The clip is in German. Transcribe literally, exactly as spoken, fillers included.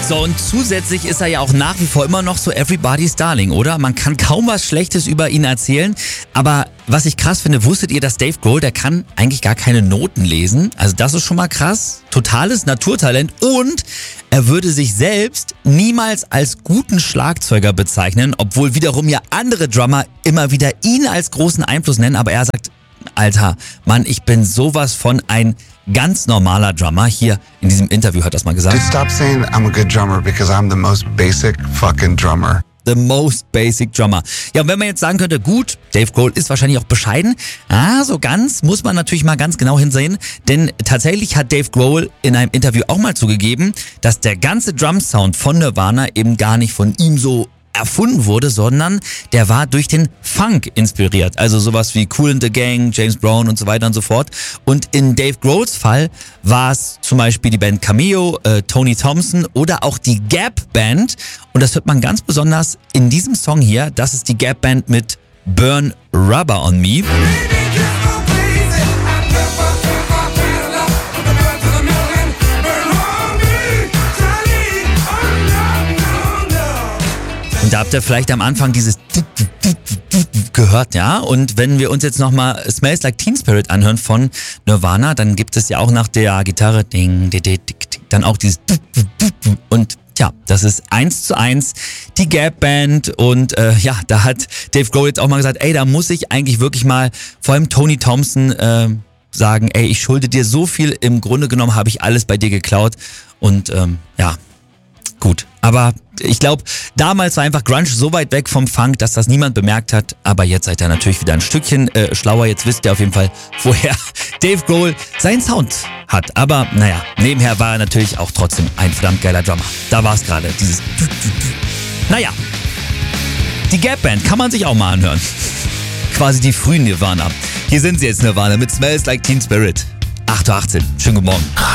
So, und zusätzlich ist er ja auch nach wie vor immer noch so Everybody's Darling, oder? Man kann kaum was Schlechtes über ihn erzählen. Aber was ich krass finde, wusstet ihr, dass Dave Grohl, der kann eigentlich gar keine Noten lesen? Also das ist schon mal krass. Totales Naturtalent. Und er würde sich selbst niemals als guten Schlagzeuger bezeichnen, obwohl wiederum ja andere Drummer immer wieder ihn als großen Einfluss nennen. Aber er sagt, Alter, Mann, ich bin sowas von ein ganz normaler Drummer. Hier in diesem Interview hat er das mal gesagt. Stop saying I'm a good drummer because I'm the most basic fucking drummer. The most basic drummer. Ja, und wenn man jetzt sagen könnte, gut, Dave Grohl ist wahrscheinlich auch bescheiden. Ah, so ganz muss man natürlich mal ganz genau hinsehen. Denn tatsächlich hat Dave Grohl in einem Interview auch mal zugegeben, dass der ganze Drum-Sound von Nirvana eben gar nicht von ihm so erfunden wurde, sondern der war durch den Funk inspiriert. Also sowas wie Kool and the Gang, James Brown und so weiter und so fort. Und in Dave Grohls Fall war es zum Beispiel die Band Cameo, äh, Tony Thompson oder auch die Gap Band. Und das hört man ganz besonders in diesem Song hier. Das ist die Gap Band mit Burn Rubber on Me. Und da habt ihr vielleicht am Anfang dieses gehört, ja? Und wenn wir uns jetzt nochmal Smells Like Teen Spirit anhören von Nirvana, dann gibt es ja auch nach der Gitarre ding, ding, ding, ding, dann auch dieses und tja, das ist eins zu eins die Gap Band und äh, ja, da hat Dave Grohl jetzt auch mal gesagt, ey, da muss ich eigentlich wirklich mal vor allem Tony Thompson äh, sagen, ey, ich schulde dir so viel, im Grunde genommen habe ich alles bei dir geklaut und ähm, ja, gut, aber ich glaube, damals war einfach Grunge so weit weg vom Funk, dass das niemand bemerkt hat. Aber jetzt seid ihr natürlich wieder ein Stückchen äh, schlauer. Jetzt wisst ihr auf jeden Fall, woher Dave Grohl seinen Sound hat. Aber naja, nebenher war er natürlich auch trotzdem ein verdammt geiler Drummer. Da war es gerade, dieses... Naja, die Gap Band kann man sich auch mal anhören. Quasi die frühen Nirvana. Hier sind sie jetzt, Nirvana, mit Smells Like Teen Spirit. acht Uhr achtzehn. Schönen guten Morgen.